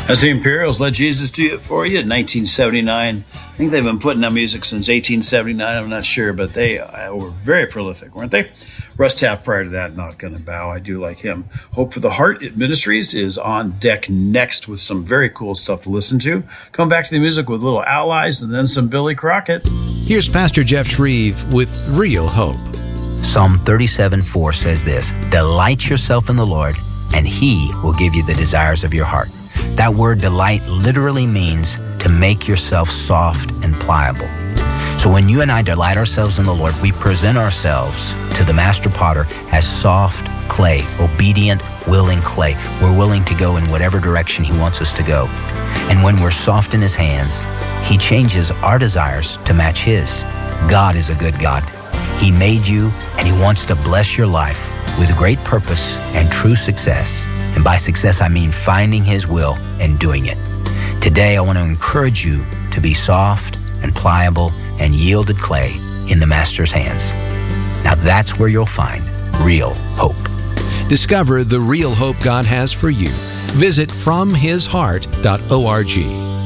As the Imperials, Let Jesus Do It For You in 1979. I think they've been putting out music since 1879. I'm not sure, but they were very prolific, weren't they? Russ Taff prior to that, Not Gonna Bow. I do like him. Hope for the Heart Ministries is on deck next with some very cool stuff to listen to. Come back to the music with Little Allies and then some Billy Crockett. Here's Pastor Jeff Shreve with Real Hope. Psalm 37:4 says this, "Delight yourself in the Lord, and He will give you the desires of your heart." That word delight literally means to make yourself soft and pliable. So when you and I delight ourselves in the Lord, we present ourselves to the master potter as soft clay, obedient, willing clay. We're willing to go in whatever direction He wants us to go. And when we're soft in His hands, He changes our desires to match His. God is a good God. He made you, and He wants to bless your life with great purpose and true success. And by success, I mean finding His will and doing it. Today, I want to encourage you to be soft and pliable and yielded clay in the Master's hands. Now that's where you'll find real hope. Discover the real hope God has for you. Visit FromHisHeart.org.